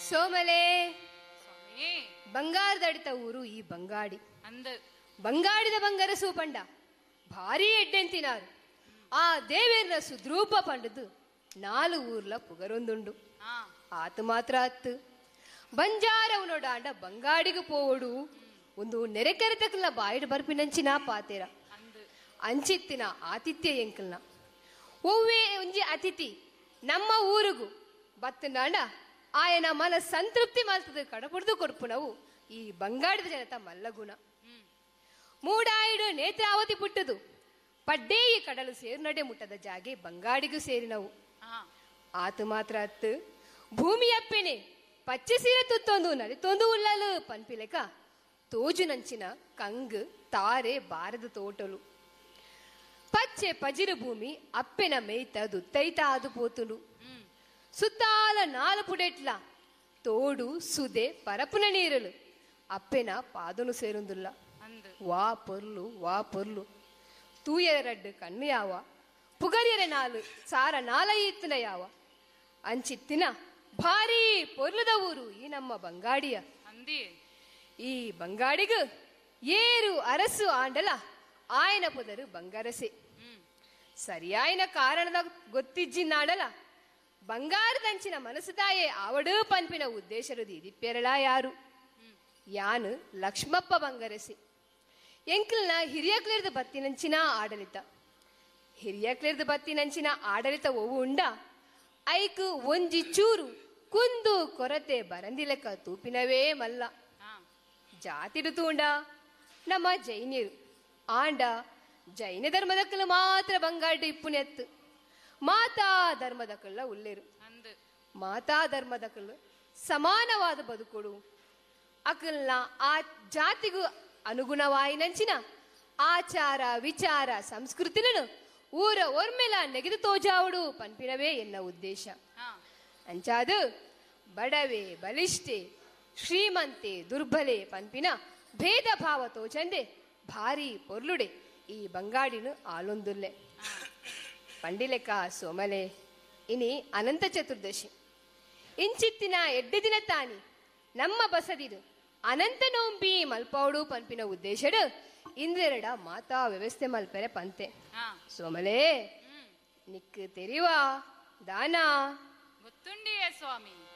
ಸೋಮಲೆ ಸ್ವಾಮಿ ಬಂಗಾರದಡಿತ ಊರು ಈ ಬಂಗಾಡಿ ಅಂದ ಬಂಗಾಡಿದ ಬಂಗಾರ ಸೂಪಂಡ ಭಾರಿ ಎಡ್ಡೆಂತಿನಾರು ಆ ದೇವೇರ್ನ ಸುದ್ರೂಪ ಪಂಡದು 4 ಊರ್ಲ ಪುಗರೊಂದುಂಡು ಹಾ ಆತ ಮಾತ್ರ ಅತ್ತು ಬಂಜಾರವನೋಡಾಂಡ ಬಂಗಾಡಿಗೆ ಪೋವಡು ಒಂದು ನೆರೆಕೆರೆತಕ್ಕಲ್ನ ಬಾಯಿಡ್ ಬರ್ಪಿನಂಚಿನ ಪಾತೆರ ಅಂದ ಅಂಚಿತ್ತಿನ ಆತಿಥ್ಯ ಎಂಕಲ್ನ ಒವ್ವೇ ಒಂಜಿ ಅತಿಥಿ ನಮ್ಮ ಊರಿಗೂ ಬತ್ತನಾಂಡ ಆಯನ ಮನ ಸಂತೃಪ್ತಿ ಮಲ್ತದ ಕಡಪುಡ್ದು ಕೊಡ್ಪುನವು ಈ ಬಂಗಾಡಿದ ಜನತ ಮಲ್ಲಗುಣ ಮೂಡಾಯಿಡು ನೇತ್ರಾವತಿ ಪುಟ್ಟದು ಪಡ್ಡೇಯಿ ಕಡಲು ಸೇರು ನಡೆ ಮುಟ್ಟದ ಜಾಗೆ ಬಂಗಾಡಿಗೂ ಸೇರಿನವು ಹಾ ಆತ ಮಾತ್ರ ಅತ್ತು ಭೂಮಿಯಪ್ಪೆನೆ ಪಚ್ಚೆ ಸೀರೆ ತುತ್ತೊಂದು ನಲಿತೊಂದು ಉಳ್ಳಲು ಪನ್ಪಿಲೆಕ ತೋಜು ನಂಚಿನ ಕಂಗ್ ತಾರೆ ಬಾರದ ತೋಟಲು ಪಚ್ಚೆ ಪಜಿರು ಭೂಮಿ ಅಪ್ಪೆನ ಮೇಯ್ತ ದುತ್ತೈತ ಆದು ಪೋತುಲು ಸುತ್ತಾಲ 4 ಪುಡೆಟ್ಲ ತೋಡು ಸುದೆ ಪರಪುನ ನೀರಲು ಅಪ್ಪೆನ ಪಾದನು ಸೇರುಂದುಲ್ಲ ಅಂದ ವಾ ಪೊರ್ಲು ತೂಯರಡ್ಡು ಕಣ್ಣು ಯಾವ ಪುಗರ್ಯರ ನಾಲು ಸಾರ ನಾಲ ಇತ್ತಿನ ಯಾವ ಅಂಚಿತ್ತಿನ ಭಾರೀ ಪೊರ್ಲುದ ಊರು ಈ ನಮ್ಮ ಬಂಗಾಡಿಯ ಅಂದಿ ಈ ಬಂಗಾಡಿಗು ಏರು ಅರಸು ಆಂಡಲ ಆಯನ ಪುದರು ಬಂಗಾರಸೆ ಸರಿಯಾಯಿನ ಕಾರಣದ ಗೊತ್ತಿಜ್ಜಿನಾಡಲ ಬಂಗಾರದಂಚಿನ ಮನಸ್ಸುದಾಯೇ ಆವಡು ಪನ್ಪಿನ ಉದ್ದೇಶರದು ಇದಿಪ್ಪೆರಳ ಯಾರು ಯಾನು ಲಕ್ಷ್ಮಪ್ಪ ಬಂಗಾರಸೆ ಎಂಕಲ್ನ ಹಿರಿಯಕ್ಲೇರ್ದ ಬತ್ತಿನಂಚಿನ ಆಡಳಿತ ಹಿರಿಯಕ್ಲೇರ್ದ ಬತ್ತಿನಂಚಿನ ಆಡಳಿತ ಒವು ಉಂಡ ಐಕು ಒಂಜಿ ಚೂರು ಕುಂದು ಕೊರತೆ ಬರಂದಿಲೆಕ್ಕ ತೂಪಿನವೇ ಮಲ್ಲ ಹಾ ಜಾತಿಡು ತೂಂಡ ನಮ್ಮ ಜೈನ್ಯರು ಆಂಡ ಜೈನ ಧರ್ಮದಕ್ಕಲು ಮಾತ್ರ ಬಂಗಾಡಿ ಇಪ್ಪುನೆತ್ತು ಮಾತಾ ಧರ್ಮದಕ್ಕಲ್ಲ ಉಲ್ಲೇರು ಅಂದ ಮಾತಾ ಧರ್ಮದಕ್ಕಲು ಸಮಾನವಾದ ಬದುಕೊಡು ಅಕಲ್ನ ಆ ಜಾತಿಗೂ ಅನುಗುಣವಾಯಿನಂಚಿನ ಆಚಾರ ವಿಚಾರ ಸಂಸ್ಕೃತಿలను ಊರ ಒರ್ಮೆಲ ನೆಗೆದು ತೋಜಾವಡು ಪನ್ಪಿನವೇ ಎನ್ನ ಉದ್ದೇಶ ಹಾ ಅಂಚಾದು ಬಡವೆ ಬಲಿಷ್ಠೆ ಶ್ರೀಮಂತೆ ದುರ್ಬಲೆ ಪನ್ಪಿನ ಭೇದ ಭಾವ ತೋಚಂದೆ ಭಾರಿ ಪೊರ್ಲುಡೆ ಈ ಬಂಗಾಡಿನು ಆಲೊಂದುಲ್ಲೆ ಪಂಡಿಲೆಕ ಸೋಮಲೆ ಇನಿ ಅನಂತ ಚತುರ್ದಶಿ ಇಂಚಿತ್ತಿನ 2 ದಿನ ತಾನಿ ನಮ್ಮ ಬಸದಿದು ಅನಂತ ನೋಂಬಿ ಮಲ್ಪೌಡು ಪನ್ಪಿನ ಉದ್ದೇಶಡು ಇಂದೆರಡ ಮಾತಾ ವ್ಯವಸ್ಥೆ ಮಲ್ಪೆರೆ ಪಂತೆ ಹಾ ಸೋಮಲೆ ನಿಕ್ಕು ತೆರಿವಾ ದಾನ ಗೊತ್ತುಂಡಿಯೇ ಸ್ವಾಮಿ